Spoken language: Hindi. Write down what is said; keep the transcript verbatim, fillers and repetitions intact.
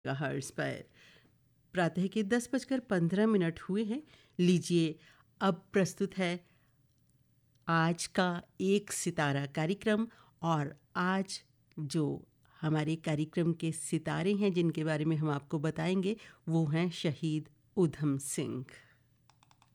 हर्ष पर प्रातः के दस बजकर पंद्रह मिनट हुए हैं। लीजिए अब प्रस्तुत है आज का एक सितारा कार्यक्रम। और आज जो हमारे कार्यक्रम के सितारे हैं जिनके बारे में हम आपको बताएंगे वो हैं शहीद ऊधम सिंह।